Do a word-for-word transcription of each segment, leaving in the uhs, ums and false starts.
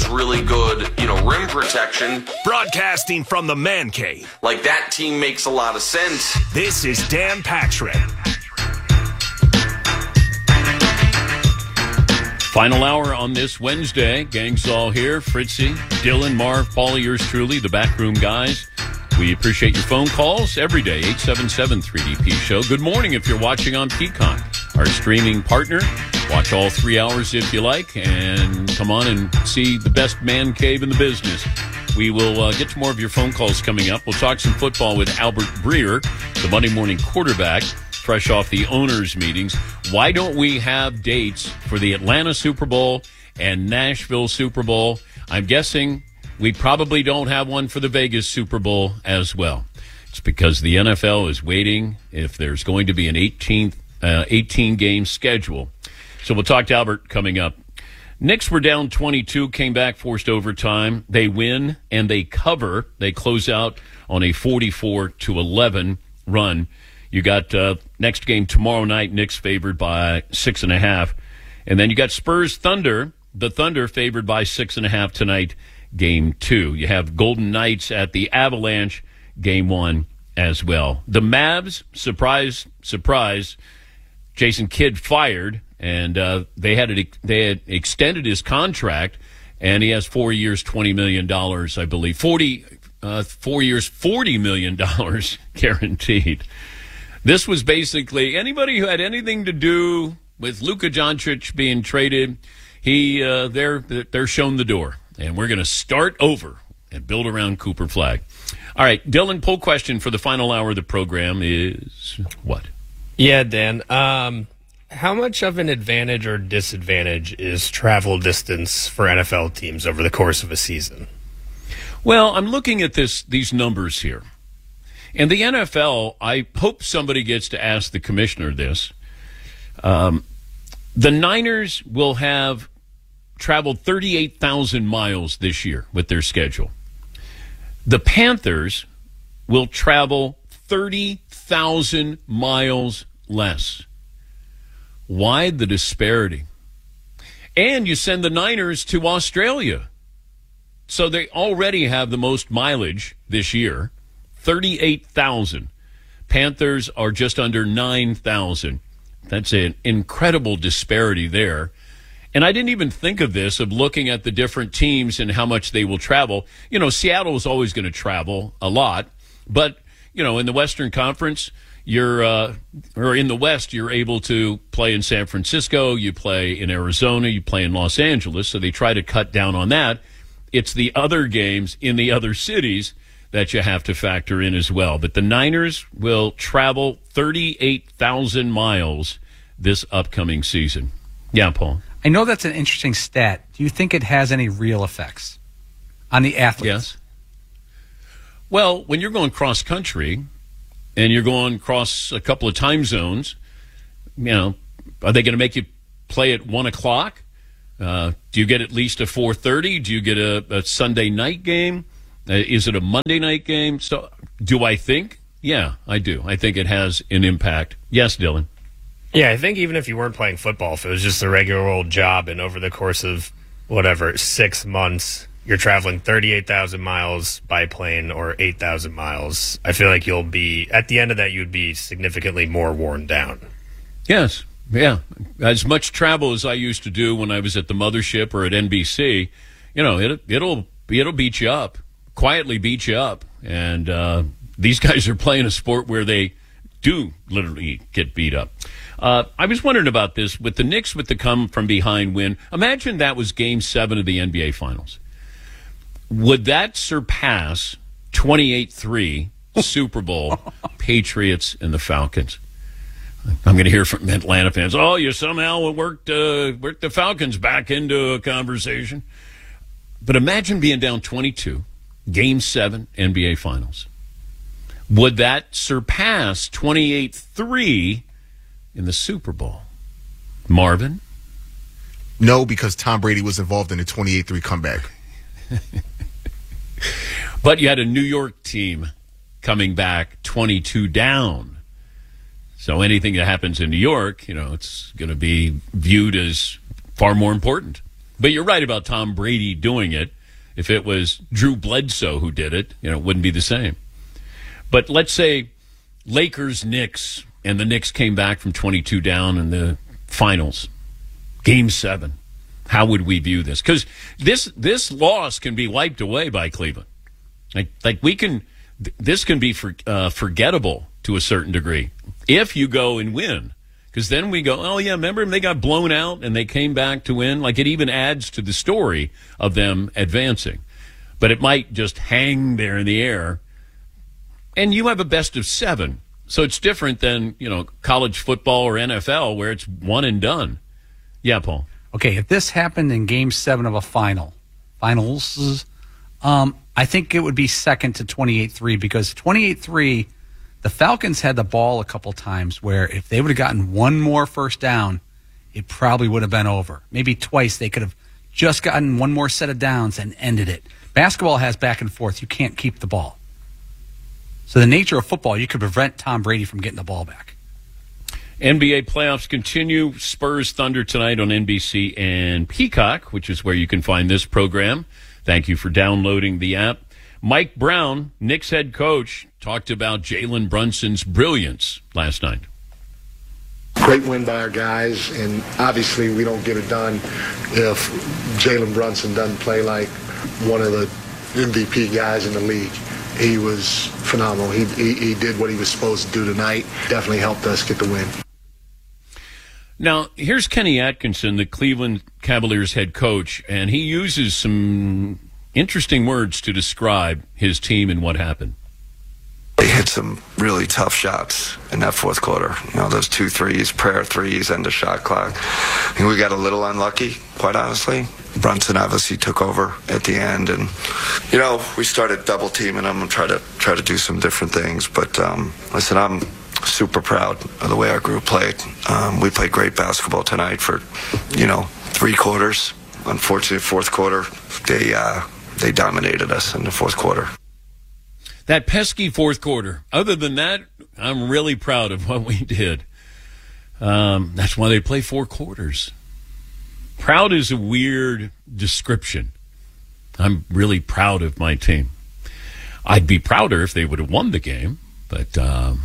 really good, you know, rim protection. Broadcasting from the Man Cave. Like, that team makes a lot of sense. This is Dan Patrick. Final hour on this Wednesday. Gang's all here. Fritzy, Dylan, Marv, Paulie, yours truly, the backroom guys. We appreciate your phone calls every day, eight seven seven three D P Show. Good morning if you're watching on Peacock, our streaming partner. Watch all three hours if you like, and come on and see the best man cave in the business. We will uh, get to more of your phone calls coming up. We'll talk some football with Albert Breer, the Monday morning quarterback, fresh off the owners' meetings. Why don't we have dates for the Atlanta Super Bowl and Nashville Super Bowl? I'm guessing we probably don't have one for the Vegas Super Bowl as well. It's because the N F L is waiting if there's going to be an eighteenth, uh, eighteen-game schedule. So we'll talk to Albert coming up. Knicks were down twenty-two, came back, forced overtime. They win and they cover. They close out on a forty-four to eleven run. You got uh, next game tomorrow night, Knicks favored by six and a half. And then you got Spurs Thunder, the Thunder favored by six and a half tonight, game two. You have Golden Knights at the Avalanche, game one as well. The Mavs, surprise, surprise, Jason Kidd fired, and uh, they had it, they had extended his contract, and he has four years, twenty million dollars, I believe. forty, uh, four years, forty million dollars guaranteed. This was basically anybody who had anything to do with Luka Doncic being traded. He uh, they're they're shown the door, and we're going to start over and build around Cooper Flag. All right, Dylan. Poll question for the final hour of the program is what? Yeah, Dan. Um, how much of an advantage or disadvantage is travel distance for N F L teams over the course of a season? Well, I'm looking at this these numbers here. And the N F L, I hope somebody gets to ask the commissioner this. Um, the Niners will have traveled thirty-eight thousand miles this year with their schedule. The Panthers will travel thirty thousand miles less. Why the disparity? And you send the Niners to Australia. So they already have the most mileage this year. thirty-eight thousand. Panthers are just under nine thousand. That's an incredible disparity there. And I didn't even think of this, of looking at the different teams and how much they will travel. You know, Seattle is always going to travel a lot. But, you know, in the Western Conference, you're, uh, or in the West, you're able to play in San Francisco, you play in Arizona, you play in Los Angeles. So they try to cut down on that. It's the other games in the other cities that you have to factor in as well. But the Niners will travel thirty-eight thousand miles this upcoming season. Yeah, Paul. I know that's an interesting stat. Do you think it has any real effects on the athletes? Yes. Well, when you're going cross-country and you're going across a couple of time zones, you know, are they going to make you play at one o'clock? Uh, do you get at least a four thirty? Do you get a, a Sunday night game? Uh, is it a Monday night game? So, do I think? Yeah, I do. I think it has an impact. Yes, Dylan. Yeah, I think even if you weren't playing football, if it was just a regular old job, and over the course of, whatever, six months, you're traveling thirty-eight thousand miles by plane or eight thousand miles, I feel like you'll be, at the end of that, you'd be significantly more worn down. Yes, yeah. As much travel as I used to do when I was at the mothership or at N B C, you know, it, it'll it'll beat you up. Quietly beat you up. And uh, these guys are playing a sport where they do literally get beat up. Uh, I was wondering about this with the Knicks with the come from behind win. Imagine that was game seven of the N B A Finals. Would that surpass twenty-eight three Super Bowl Patriots and the Falcons? I'm going to hear from Atlanta fans. Oh, you somehow worked, uh, worked the Falcons back into a conversation. But imagine being down twenty-two. Game seven, N B A Finals. Would that surpass twenty-eight three in the Super Bowl? Marvin? No, because Tom Brady was involved in the twenty-eight three comeback. But you had a New York team coming back twenty-two down. So anything that happens in New York, you know, it's going to be viewed as far more important. But you're right about Tom Brady doing it. If it was Drew Bledsoe who did it, you know, it wouldn't be the same. But let's say Lakers, Knicks, and the Knicks came back from twenty-two down in the finals, game seven. How would we view this? Because this this loss can be wiped away by Cleveland. Like like we can, this can be for, uh, forgettable to a certain degree if you go and win. Because then we go, oh, yeah, remember they got blown out and they came back to win? Like, it even adds to the story of them advancing. But it might just hang there in the air. And you have a best of seven. So it's different than, you know, college football or N F L where it's one and done. Yeah, Paul. Okay, if this happened in game seven of a final, finals, um, I think it would be second to twenty-eight three because twenty-eight three, the Falcons had the ball a couple times where if they would have gotten one more first down, it probably would have been over. Maybe twice they could have just gotten one more set of downs and ended it. Basketball has back and forth. You can't keep the ball. So the nature of football, you could prevent Tom Brady from getting the ball back. N B A playoffs continue. Spurs Thunder tonight on N B C and Peacock, which is where you can find this program. Thank you for downloading the app. Mike Brown, Knicks head coach, talked about Jalen Brunson's brilliance last night. Great win by our guys, and obviously we don't get it done if Jalen Brunson doesn't play like one of the M V P guys in the league. He was phenomenal. He, he, he did what he was supposed to do tonight. Definitely helped us get the win. Now, here's Kenny Atkinson, the Cleveland Cavaliers head coach, and he uses some interesting words to describe his team and what happened. They hit some really tough shots in that fourth quarter. You know, those two threes, prayer threes, end of shot clock. I think we got a little unlucky, quite honestly. Brunson obviously took over at the end, and you know, we started double teaming him and try to try to do some different things. But um, listen, I'm super proud of the way our group played. Um, we played great basketball tonight for, you know, three quarters. Unfortunately, fourth quarter, they uh, they dominated us in the fourth quarter. That pesky fourth quarter. Other than that, I'm really proud of what we did. Um, that's why they play four quarters. Proud is a weird description. I'm really proud of my team. I'd be prouder if they would have won the game, but um,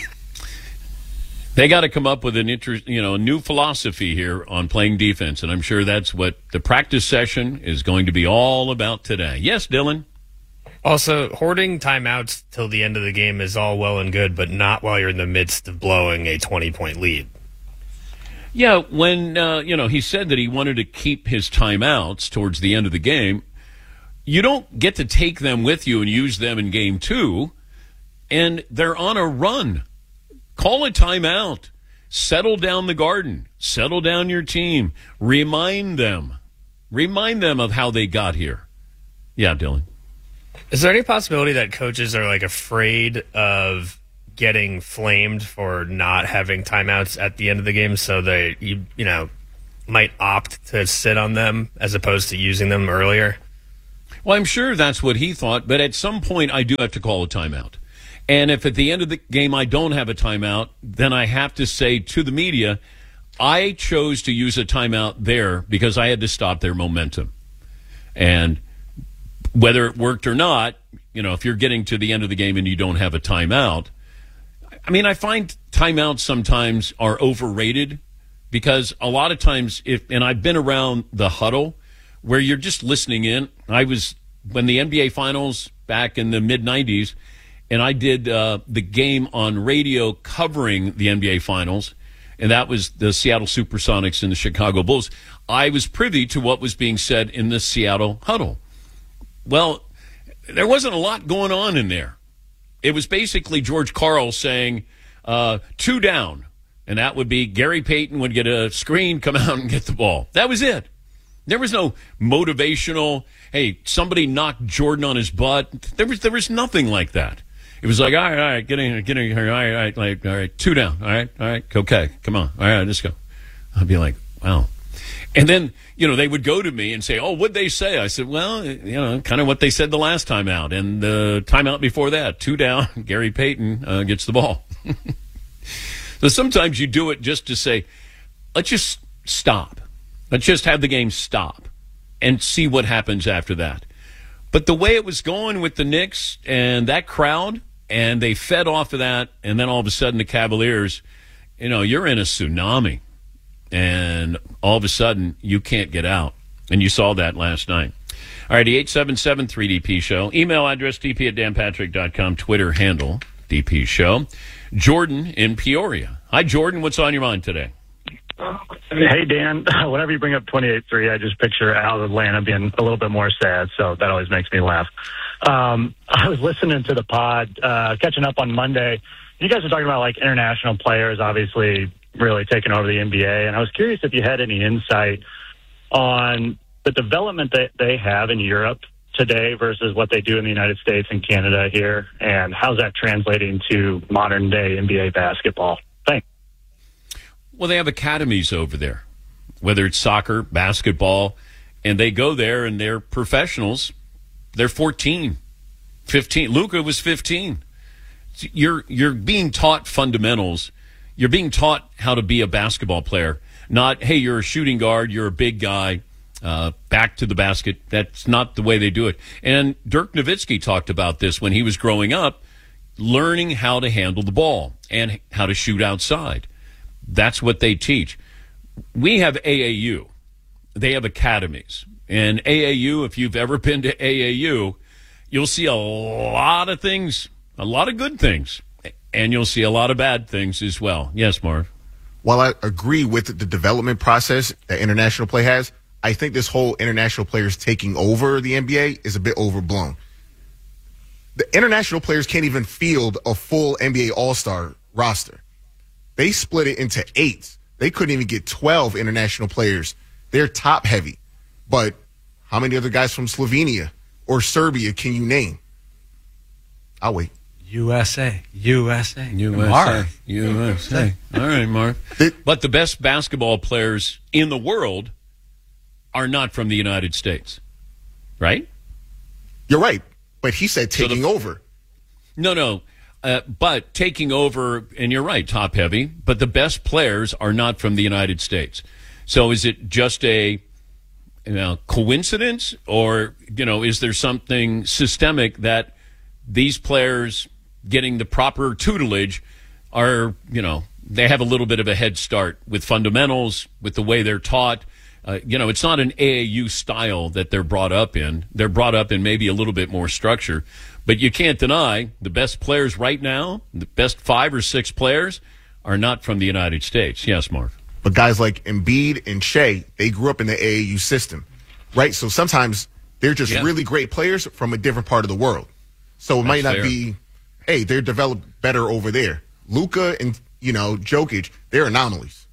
they got to come up with an inter- you know, a new philosophy here on playing defense, and I'm sure that's what the practice session is going to be all about today. Yes, Dylan? Also, hoarding timeouts till the end of the game is all well and good, but not while you're in the midst of blowing a twenty-point lead. Yeah, when, uh, you know, he said that he wanted to keep his timeouts towards the end of the game, you don't get to take them with you and use them in game two, and they're on a run. Call a timeout. Settle down the garden. Settle down your team. Remind them. Remind them of how they got here. Yeah, Dylan. Is there any possibility that coaches are, like, afraid of getting flamed for not having timeouts at the end of the game, so they, you, you know, might opt to sit on them as opposed to using them earlier? Well, I'm sure that's what he thought, but at some point I do have to call a timeout. And if at the end of the game I don't have a timeout, then I have to say to the media, I chose to use a timeout there because I had to stop their momentum. And whether it worked or not, you know, if you're getting to the end of the game and you don't have a timeout, I mean, I find timeouts sometimes are overrated because a lot of times, if and I've been around the huddle where you're just listening in. I was, when the N B A Finals back in the mid nineties, and I did uh, the game on radio covering the N B A Finals, and that was the Seattle Supersonics and the Chicago Bulls. I was privy to what was being said in the Seattle huddle. Well, there wasn't a lot going on in there. It was basically George Karl saying, uh, two down, and that would be Gary Payton would get a screen, come out and get the ball. That was it. There was no motivational, hey, somebody knocked Jordan on his butt. There was there was nothing like that. It was like, all right, all right, get in here, get in here, all right, all right, like, all right, two down, all right, all right, okay, come on, all right, let's go. I'd be like, wow. And then, you know, they would go to me and say, oh, what'd they say? I said, well, you know, kind of what they said the last time out. And the time out before that, two down, Gary Payton uh, gets the ball. So sometimes you do it just to say, let's just stop. Let's just have the game stop. and see what happens after that. But the way it was going with the Knicks and that crowd, and they fed off of that, and then all of a sudden the Cavaliers, you know, you're in a tsunami, and all of a sudden you can't get out. And you saw that last night. All righty, eight seven seven three D P show. Email address d p at dan patrick dot com. Twitter handle D P show. Jordan in Peoria. Hi, Jordan. What's on your mind today? Hey, Dan. Whenever you bring up twenty-eight three, I just picture out of Atlanta being a little bit more sad, so that always makes me laugh. Um, I was listening to the pod, uh, catching up on Monday. You guys were talking about, like, international players obviously really taking over the N B A, and I was curious if you had any insight on the development that they have in Europe today versus what they do in the United States and Canada here, and how's that translating to modern-day N B A basketball? Thanks. Well, they have academies over there, whether it's soccer, basketball, and they go there and they're professionals. They're fourteen, fifteen. Luka was fifteen. You're you're being taught fundamentals. You're being taught how to be a basketball player, not, hey, you're a shooting guard, you're a big guy, uh, back to the basket. That's not the way they do it. And Dirk Nowitzki talked about this when he was growing up, learning how to handle the ball and how to shoot outside. That's what they teach. We have A A U. They have academies. And A A U, if you've ever been to A A U, you'll see a lot of things, a lot of good things, and you'll see a lot of bad things as well. Yes, Marv? While I agree with the development process that international play has, I think this whole international players taking over the N B A is a bit overblown. The international players can't even field a full N B A All-Star roster. They split it into eight. They couldn't even get twelve international players. They're top heavy. But how many other guys from Slovenia or Serbia can you name? I'll wait. U S A. U S A. U S A. Marv. U S A. All right, Marv. But the best basketball players in the world are not from the United States, right? You're right. But he said taking so the, over. No, no. Uh, but taking over, and you're right, top heavy, but the best players are not from the United States. So is it just a you know, coincidence, or you know, is there something systemic that these players getting the proper tutelage are, you know, they have a little bit of a head start with fundamentals, with the way they're taught. Uh, you know, it's not an A A U style that they're brought up in. They're brought up in maybe a little bit more structure. But you can't deny the best players right now, the best five or six players, are not from the United States. Yes, Marv. But guys like Embiid and Shea, they grew up in the A A U system, right? So sometimes they're just yeah. really great players from a different part of the world. So it That's might not fair. be, hey, they're developed better over there. Luka and, you know, Jokic, they're anomalies.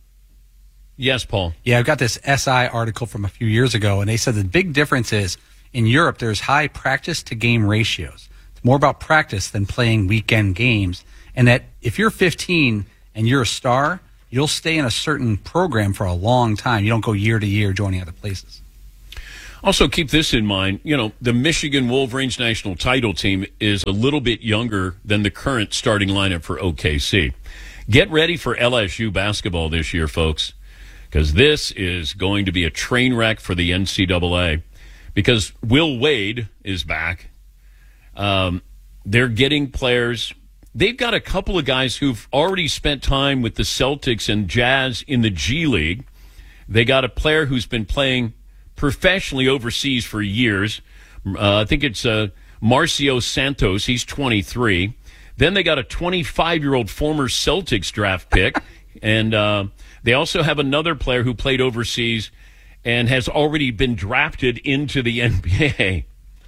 Yes, Paul. Yeah, I've got this S I article from a few years ago, and they said the big difference is in Europe, there's high practice to game ratios. It's more about practice than playing weekend games. And that if you're fifteen and you're a star, you'll stay in a certain program for a long time. You don't go year to year joining other places. Also, keep this in mind. You know, the Michigan Wolverines national title team is a little bit younger than the current starting lineup for O K C. Get ready for L S U basketball this year, folks, because this is going to be a train wreck for the N C double A. Because Will Wade is back. Um, they're getting players. They've got a couple of guys who've already spent time with the Celtics and Jazz in the G League. They got a player who's been playing professionally overseas for years. Uh, I think it's uh, Marcio Santos. He's twenty-three. Then they got a twenty-five-year-old former Celtics draft pick. and uh, they also have another player who played overseas and has already been drafted into the N B A.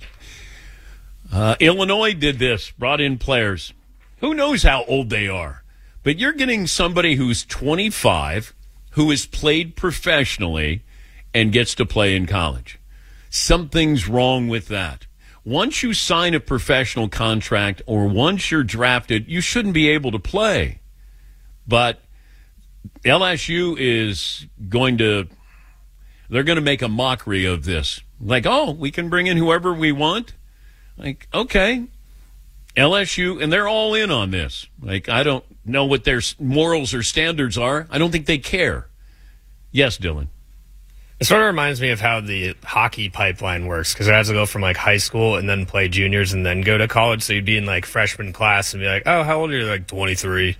Uh, Illinois did this, brought in players. Who knows how old they are? But you're getting somebody who's twenty-five, who has played professionally, and gets to play in college. Something's wrong with that. Once you sign a professional contract or once you're drafted, you shouldn't be able to play. But L S U is going to... They're going to make a mockery of this. Like, oh, we can bring in whoever we want? Like, okay. L S U, and they're all in on this. Like, I don't know what their morals or standards are. I don't think they care. Yes, Dylan. It sort of reminds me of how the hockey pipeline works, because it has to go from like high school and then play juniors and then go to college. So you'd be in like freshman class and be like, oh, how old are you? Like twenty-three.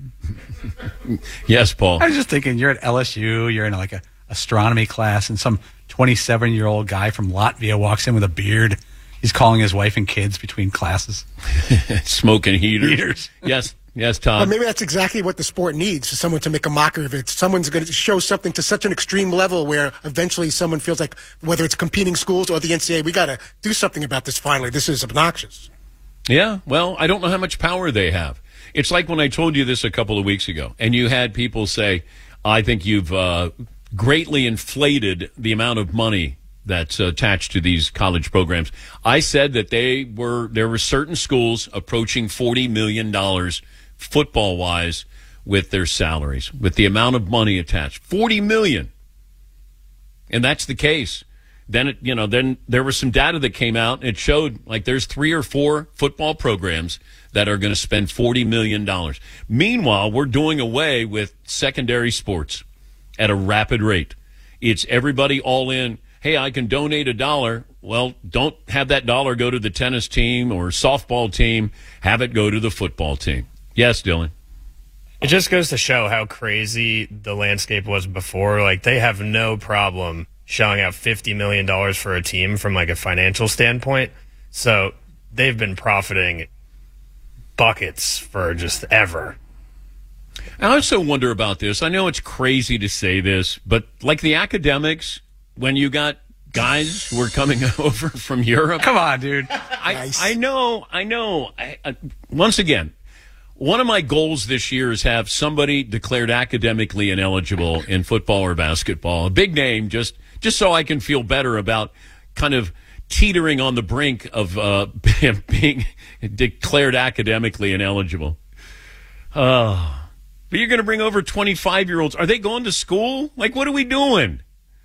Yes, Paul. I was just thinking, you're at L S U, you're in like a astronomy class, and some twenty-seven-year-old guy from Latvia walks in with a beard. He's calling his wife and kids between classes. Smoking heaters. Heaters. Yes. Yes, Tom. Well, maybe that's exactly what the sport needs, for someone to make a mockery of it. Someone's going to show something to such an extreme level where eventually someone feels like, whether it's competing schools or the N C double A, we got to do something about this finally. This is obnoxious. Yeah, well, I don't know how much power they have. It's like when I told you this a couple of weeks ago, and you had people say, I think you've uh, greatly inflated the amount of money that's attached to these college programs. I said that they were there were certain schools approaching forty million dollars football-wise with their salaries, with the amount of money attached. forty million dollars. And that's the case. Then, it, you know, then there was some data that came out, and it showed like there's three or four football programs that are going to spend forty million dollars. Meanwhile, we're doing away with secondary sports at a rapid rate. It's everybody all in. Hey, I can donate a dollar. Well, don't have that dollar go to the tennis team or softball team. Have it go to the football team. Yes, Dylan. It just goes to show how crazy the landscape was before. Like, they have no problem shelling out fifty million dollars for a team from, like, a financial standpoint. So they've been profiting buckets for just ever. I also wonder about this. I know it's crazy to say this, but like the academics, when you got guys who are coming over from Europe. Come on, dude. I, Nice. I know, I know. I, I, once again, one of my goals this year is have somebody declared academically ineligible in football or basketball, a big name, just just so I can feel better about kind of teetering on the brink of uh, being declared academically ineligible. Oh, but you're going to bring over twenty-five-year-olds. Are they going to school? Like, what are we doing?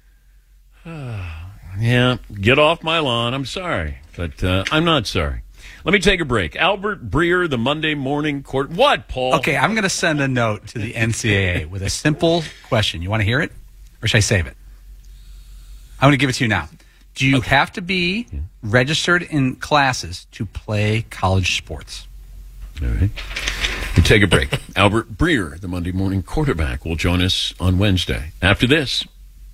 Yeah, get off my lawn. I'm sorry, but uh, I'm not sorry. Let me take a break. Albert Breer, the Monday Morning Court. What, Paul? Okay, I'm going to send a note to the N C double A with a simple question. You want to hear it? Or should I save it? I'm going to give it to you now. Do you okay. have to be registered in classes to play college sports? All right. We take a break. Albert Breer, the Monday Morning Quarterback, will join us on Wednesday. After this,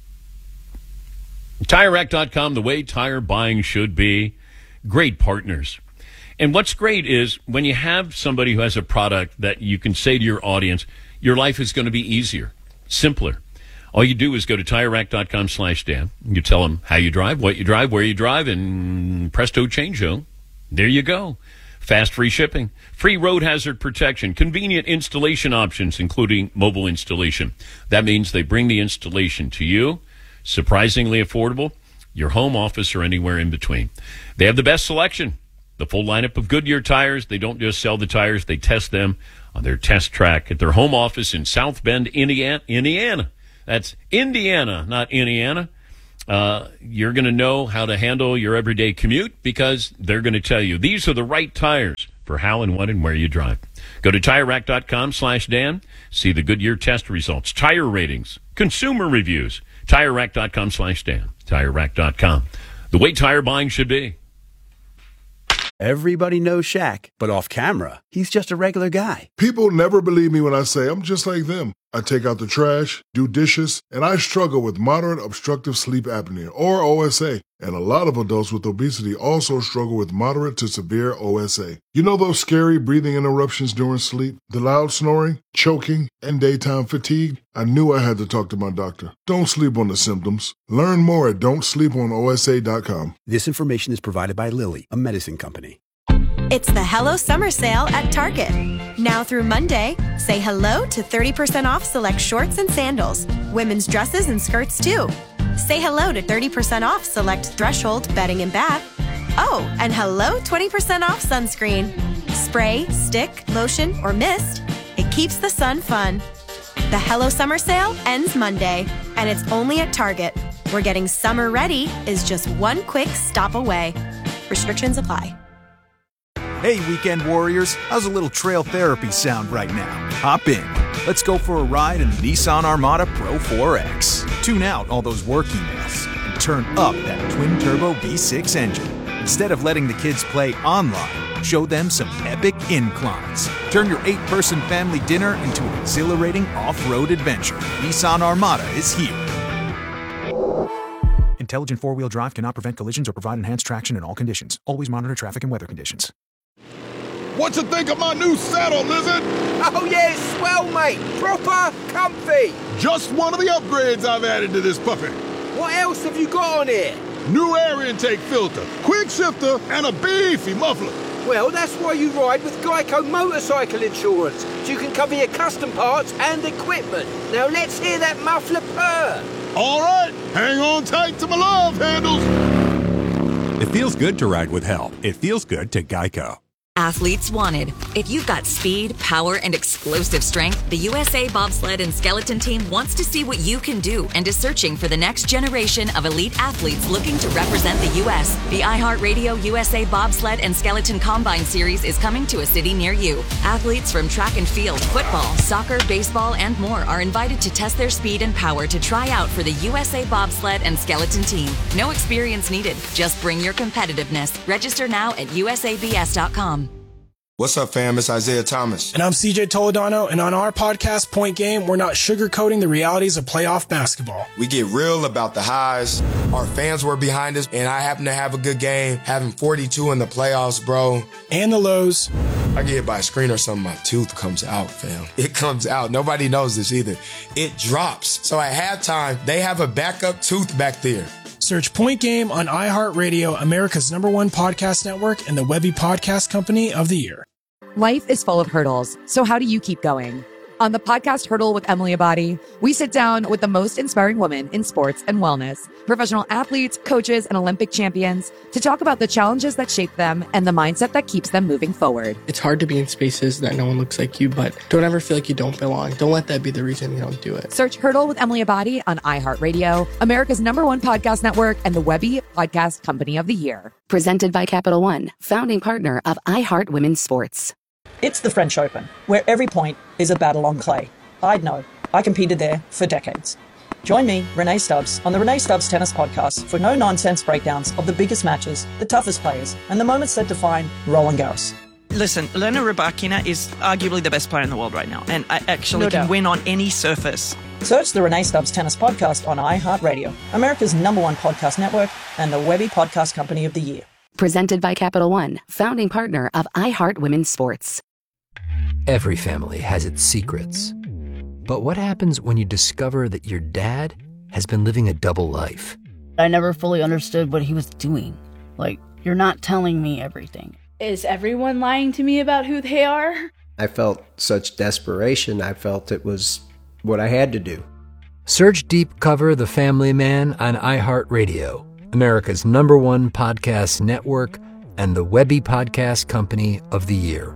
Tire Rack dot com, the way tire buying should be. Great partners. And what's great is when you have somebody who has a product that you can say to your audience, your life is going to be easier, simpler. All you do is go to Tire Rack dot com slash Dan. You tell them how you drive, what you drive, where you drive, and presto changeo. There you go. Fast free shipping, free road hazard protection, convenient installation options, including mobile installation. That means they bring the installation to you, surprisingly affordable, your home, office, or anywhere in between. They have the best selection. The full lineup of Goodyear tires. They don't just sell the tires, they test them on their test track at their home office in South Bend, Indiana. Indiana. That's Indiana, not Indiana. Uh, you're going to know how to handle your everyday commute because they're going to tell you these are the right tires for how and when and where you drive. Go to Tire Rack dot com slash Dan. See the Goodyear test results, tire ratings, consumer reviews. Tire Rack dot com slash Dan. Tire Rack dot com. The way tire buying should be. Everybody knows Shaq, but off camera, he's just a regular guy. People never believe me when I say I'm just like them. I take out the trash, do dishes, and I struggle with moderate obstructive sleep apnea, or O S A. And a lot of adults with obesity also struggle with moderate to severe O S A. You know those scary breathing interruptions during sleep, the loud snoring, choking, and daytime fatigue? I knew I had to talk to my doctor. Don't sleep on the symptoms. Learn more at don't sleep on O S A dot com. This information is provided by Lilly, a medicine company. It's the Hello Summer Sale at Target. Now through Monday, say hello to thirty percent off select shorts and sandals, women's dresses and skirts too. Say hello to thirty percent off select Threshold bedding and bath. Oh, and hello twenty percent off sunscreen. Spray, stick, lotion, or mist, it keeps the sun fun. The Hello Summer Sale ends Monday, and it's only at Target, where getting summer ready is just one quick stop away. Restrictions apply. Hey, weekend warriors, how's a little trail therapy sound right now? Hop in. Let's go for a ride in the Nissan Armada Pro four X. Tune out all those work emails and turn up that twin-turbo V six engine. Instead of letting the kids play online, show them some epic inclines. Turn your eight-person family dinner into an exhilarating off-road adventure. Nissan Armada is here. Intelligent four-wheel drive cannot prevent collisions or provide enhanced traction in all conditions. Always monitor traffic and weather conditions. What you think of my new saddle, Lizard? Oh yeah, it's swell, mate. Proper comfy. Just one of the upgrades I've added to this puppy. What else have you got on here? New air intake filter, quick shifter, and a beefy muffler. Well, that's why you ride with Geico Motorcycle Insurance, so you can cover your custom parts and equipment. Now let's hear that muffler purr. All right, hang on tight to my love handles. It feels good to ride with help. It feels good to Geico. Athletes wanted. If you've got speed, power, and explosive strength, the U S A Bobsled and Skeleton Team wants to see what you can do and is searching for the next generation of elite athletes looking to represent the U S The iHeartRadio U S A Bobsled and Skeleton Combine Series is coming to a city near you. Athletes from track and field, football, soccer, baseball, and more are invited to test their speed and power to try out for the U S A Bobsled and Skeleton Team. No experience needed. Just bring your competitiveness. Register now at U S A B S dot com. What's up, fam? It's Isaiah Thomas. And I'm C J Toledano, and on our podcast, Point Game, we're not sugarcoating the realities of playoff basketball. We get real about the highs. Our fans were behind us, and I happen to have a good game, having forty-two in the playoffs, bro. And the lows. I get hit by a screen or something, my tooth comes out, fam. It comes out. Nobody knows this either. It drops. So at halftime, they have a backup tooth back there. Search Point Game on iHeartRadio, America's number one podcast network, and the Webby Podcast Company of the Year. Life is full of hurdles, so how do you keep going? On the podcast Hurdle with Emily Abadi, we sit down with the most inspiring women in sports and wellness, professional athletes, coaches, and Olympic champions to talk about the challenges that shape them and the mindset that keeps them moving forward. It's hard to be in spaces that no one looks like you, but don't ever feel like you don't belong. Don't let that be the reason you don't do it. Search Hurdle with Emily Abadi on iHeartRadio, America's number one podcast network, and the Webby Podcast Company of the Year. Presented by Capital One, founding partner of iHeart Women's Sports. It's the French Open, where every point is a battle on clay. I'd know. I competed there for decades. Join me, Renee Stubbs, on the Renee Stubbs Tennis Podcast for no-nonsense breakdowns of the biggest matches, the toughest players, and the moments that define Roland Garros. Listen, Elena Rybakina is arguably the best player in the world right now, and I actually No can doubt. win on any surface. Search the Renee Stubbs Tennis Podcast on iHeartRadio, America's number one podcast network, and the Webby Podcast Company of the Year. Presented by Capital One, founding partner of iHeart Women's Sports. Every family has its secrets. But what happens when you discover that your dad has been living a double life? I never fully understood what he was doing. Like, you're not telling me everything. Is everyone lying to me about who they are? I felt such desperation. I felt it was what I had to do. Search Deep Cover The Family Man on iHeartRadio, America's number one podcast network, and the Webby Podcast Company of the Year.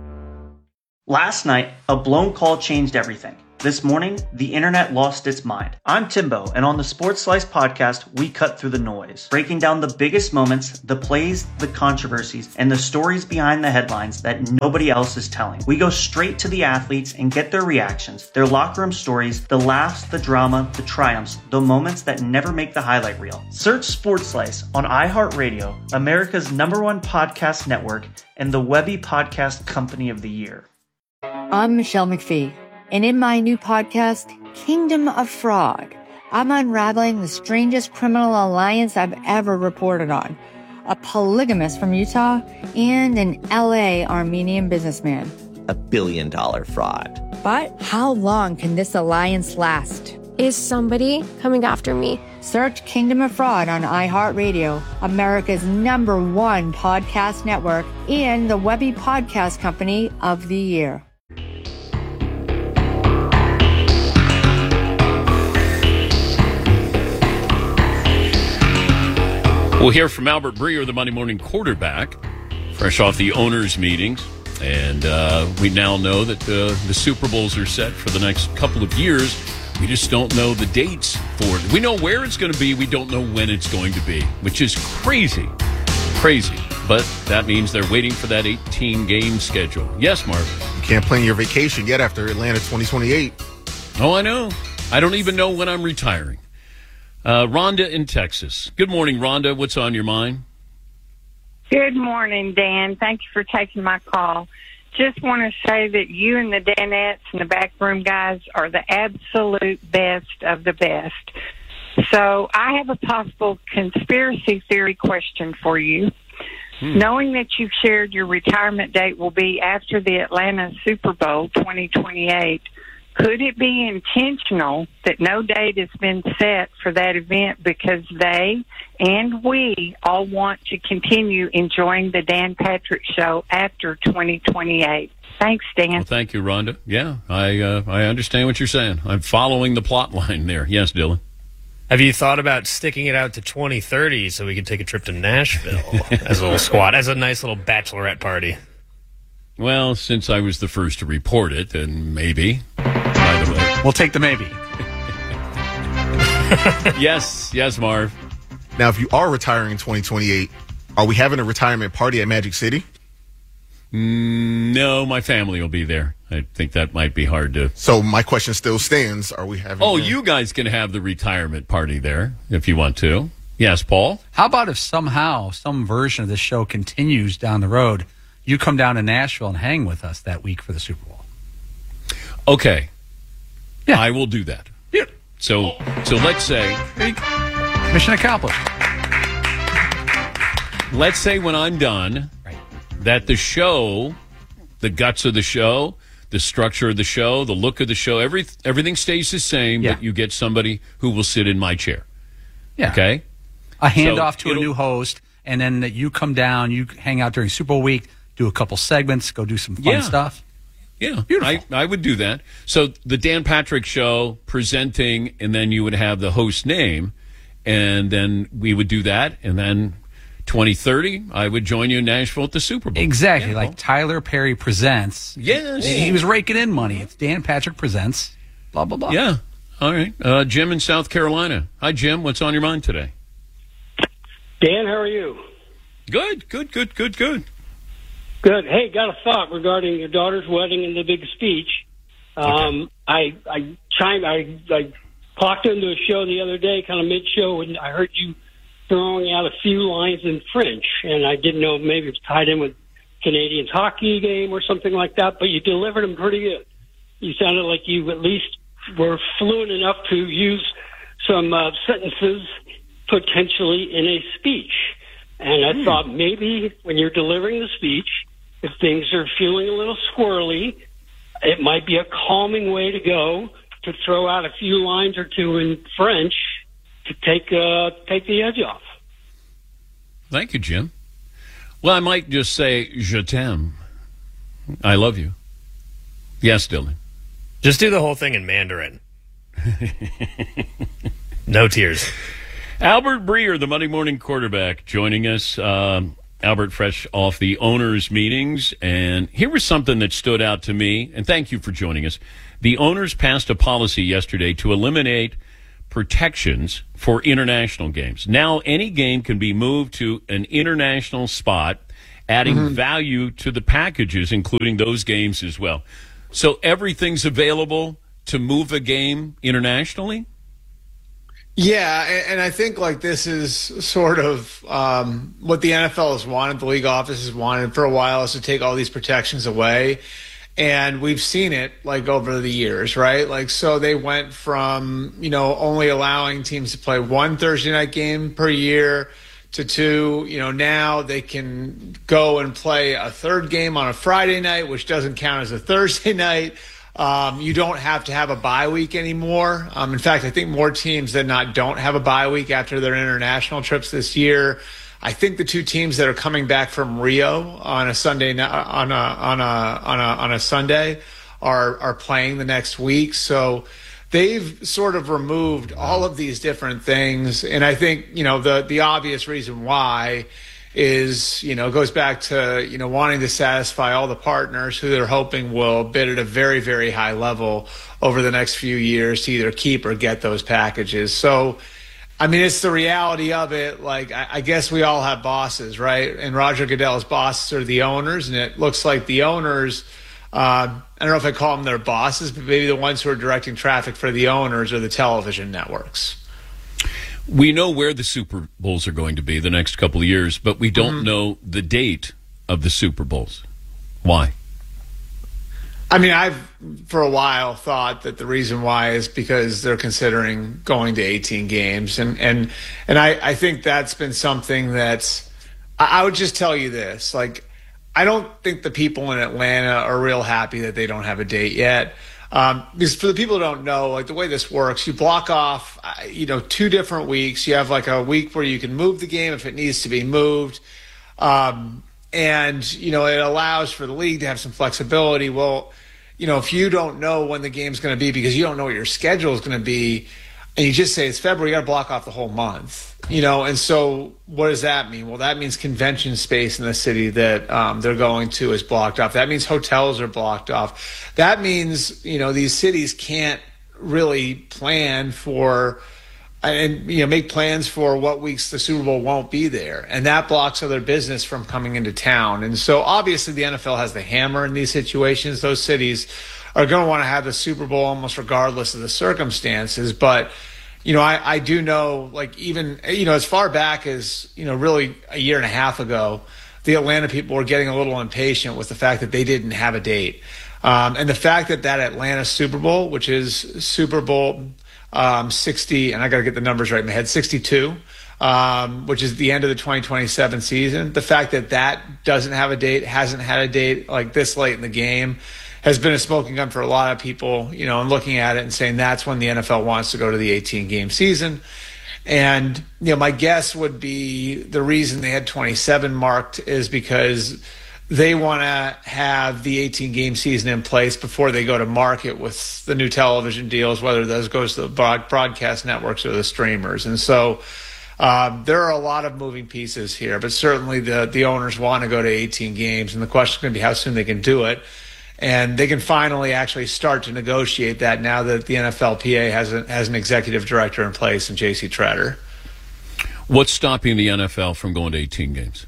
Last night, a blown call changed everything. This morning, the internet lost its mind. I'm Timbo, and on the Sports Slice podcast, we cut through the noise, breaking down the biggest moments, the plays, the controversies, and the stories behind the headlines that nobody else is telling. We go straight to the athletes and get their reactions, their locker room stories, the laughs, the drama, the triumphs, the moments that never make the highlight reel. Search Sports Slice on iHeartRadio, America's number one podcast network, and the Webby Podcast Company of the Year. I'm Michelle McPhee, and in my new podcast, Kingdom of Fraud, I'm unraveling the strangest criminal alliance I've ever reported on. A polygamist from Utah and an L A Armenian businessman. A billion dollar fraud. But how long can this alliance last? Is somebody coming after me? Search Kingdom of Fraud on iHeartRadio, America's number one podcast network, and the Webby Podcast Company of the Year. We'll hear from Albert Breer, the Monday morning quarterback, fresh off the owners' meetings. And uh, we now know that uh, the Super Bowls are set for the next couple of years. We just don't know the dates for it. We know where it's going to be. We don't know when it's going to be, which is crazy. Crazy. But that means they're waiting for that eighteen-game schedule. Yes, Mark? You can't plan your vacation yet after Atlanta twenty twenty-eight. Oh, I know. I don't even know when I'm retiring. Uh, Rhonda in Texas. Good morning, Rhonda. What's on your mind? Good morning, Dan. Thank you for taking my call. Just want to say that you and the Danettes and the backroom guys are the absolute best of the best. So I have a possible conspiracy theory question for you. Hmm. Knowing that you've shared your retirement date will be after the Atlanta Super Bowl twenty twenty-eight, could it be intentional that no date has been set for that event because they and we all want to continue enjoying the Dan Patrick Show after twenty twenty-eight? Thanks, Dan. Well, thank you, Rhonda. Yeah, I uh, I understand what you're saying. I'm following the plot line there. Yes, Dylan. Have you thought about sticking it out to twenty thirty so we could take a trip to Nashville as a little squad, as a nice little bachelorette party? Well, since I was the first to report it, then maybe. By the way. We'll take the maybe. Yes, yes, Marv. Now, if you are retiring in twenty twenty-eight, are we having a retirement party at Magic City? Mm, no, my family will be there. I think that might be hard to... So my question still stands. Are we having... Oh, you guys can have the retirement party there if you want to. Yes, Paul? How about if somehow some version of this show continues down the road, you come down to Nashville and hang with us that week for the Super Bowl? Okay. Yeah. I will do that. Yeah. So, so let's say... Mission accomplished. Let's say when I'm done, right, that the show, the guts of the show, the structure of the show, the look of the show, every, everything stays the same, yeah, but you get somebody who will sit in my chair. Yeah. Okay? A handoff so to a new host, and then that you come down, you hang out during Super Bowl week, do a couple segments, go do some fun yeah. stuff. Yeah, I, I would do that. So the Dan Patrick Show presenting, and then you would have the host name, and then we would do that, and then twenty thirty, I would join you in Nashville at the Super Bowl. Exactly, yeah, like well. Tyler Perry Presents. Yes. He was raking in money. It's Dan Patrick Presents, blah, blah, blah. Yeah, all right. Uh, Jim in South Carolina. Hi, Jim. What's on your mind today? Dan, how are you? Good, good, good, good, good. Good. Hey, got a thought regarding your daughter's wedding and the big speech. Um, okay. I I chimed. I I clocked into a show the other day, kind of mid-show, and I heard you throwing out a few lines in French, and I didn't know if maybe it's tied in with Canadians hockey game or something like that. But you delivered them pretty good. You sounded like you at least were fluent enough to use some uh, sentences potentially in a speech. And I hmm. thought maybe when you're delivering the speech, if things are feeling a little squirrely, it might be a calming way to go to throw out a few lines or two in French to take uh, take the edge off. Thank you, Jim. Well, I might just say, je t'aime. I love you. Yes, Dylan. Just do the whole thing in Mandarin. No tears. Albert Breer, the Monday morning quarterback, joining us. Um, Albert, fresh off the owners' meetings. And here was something that stood out to me, and thank you for joining us. The owners passed a policy yesterday to eliminate protections for international games. Now, any game can be moved to an international spot, adding mm-hmm. value to the packages, including those games as well. So everything's available to move a game internationally? Yeah, and, and I think like this is sort of um, what the N F L has wanted, the league office has wanted for a while, is to take all these protections away. And we've seen it like over the years, right? Like, so they went from, you know, only allowing teams to play one Thursday night game per year to two. You know, now they can go and play a third game on a Friday night, which doesn't count as a Thursday night. Um, you don't have to have a bye week anymore. Um, in fact, I think more teams than not don't have a bye week after their international trips this year. I think the two teams that are coming back from Rio on a Sunday on a on a on a on a Sunday are are playing the next week. So they've sort of removed all of these different things, and I think, you know, the the obvious reason why is, you know, goes back to, you know, wanting to satisfy all the partners who they're hoping will bid at a very, very high level over the next few years to either keep or get those packages. So, I mean, it's the reality of it. Like, I, I guess we all have bosses, right? And Roger Goodell's bosses are the owners, and it looks like the owners, uh, I don't know if I call them their bosses, but maybe the ones who are directing traffic for the owners are the television networks. We know where the Super Bowls are going to be the next couple of years, but we don't mm-hmm. know the date of the Super Bowls. Why? I mean, I've for a while thought that the reason why is because they're considering going to eighteen games. And, and, and I, I think that's been something that's, I, I would just tell you this, like, I don't think the people in Atlanta are real happy that they don't have a date yet. Um, because for the people who don't know, like the way this works, you block off, uh, you know, two different weeks. You have like a week where you can move the game if it needs to be moved. Um, and, you know, it allows for the league to have some flexibility. Well, you know, if you don't know when the game's going to be because you don't know what your schedule is going to be, and you just say it's February, you got to block off the whole month. You know, and so what does that mean? Well, that means convention space in the city that um, they're going to is blocked off. That means hotels are blocked off. That means, you know, these cities can't really plan for and, you know, make plans for what weeks the Super Bowl won't be there. And that blocks other business from coming into town. And so obviously the N F L has the hammer in these situations. Those cities are going to want to have the Super Bowl almost regardless of the circumstances. But you know, I, I do know, like, even, you know, as far back as, you know, really a year and a half ago, the Atlanta people were getting a little impatient with the fact that they didn't have a date. Um, and the fact that that Atlanta Super Bowl, which is Super Bowl um, sixty, and I got to get the numbers right in my head, sixty-two, um, which is the end of the twenty twenty-seven season, the fact that that doesn't have a date, hasn't had a date like this late in the game, has been a smoking gun for a lot of people, you know, and looking at it and saying that's when the N F L wants to go to the eighteen-game season. And, you know, my guess would be the reason they had twenty-seven marked is because they want to have the eighteen-game season in place before they go to market with the new television deals, whether those goes to the broad- broadcast networks or the streamers. And so um, there are a lot of moving pieces here, but certainly the, the owners want to go to eighteen games, and the question is going to be how soon they can do it. And they can finally actually start to negotiate that now that the N F L P A has, a, has an executive director in place in J C Tretter. What's stopping the N F L from going to eighteen games?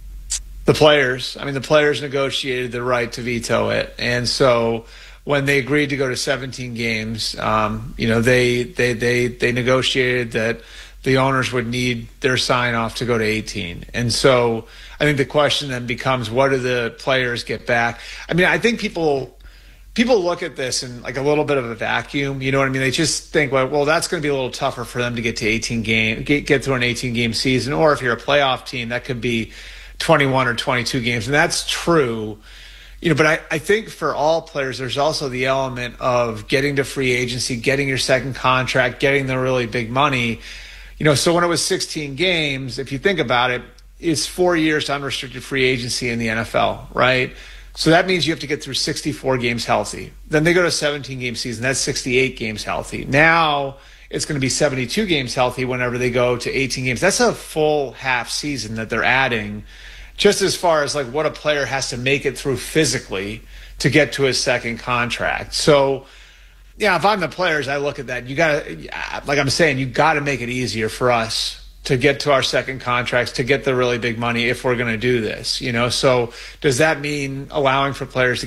The players. I mean, the players negotiated the right to veto it. And so when they agreed to go to seventeen games, um, you know, they, they, they, they negotiated that the owners would need their sign off to go to eighteen. And so I think the question then becomes, what do the players get back? I mean, I think people people look at this in like a little bit of a vacuum. You know what I mean? They just think, well, well that's going to be a little tougher for them to get to eighteen game, get, get through an eighteen game season. Or if you're a playoff team, that could be twenty-one or twenty-two games. And that's true. You know, but I, I think for all players, there's also the element of getting to free agency, getting your second contract, getting the really big money. You know, so when it was sixteen games, if you think about it, it's four years to unrestricted free agency in the N F L, right? So that means you have to get through sixty-four games healthy. Then they go to a seventeen-game season. That's sixty-eight games healthy. Now it's going to be seventy-two games healthy whenever they go to eighteen games. That's a full half season that they're adding, just as far as like what a player has to make it through physically to get to his second contract. So, yeah, if I'm the players, I look at that. You got to, like I'm saying, you got to make it easier for us to get to our second contracts, to get the really big money if we're going to do this, you know? So does that mean allowing for players to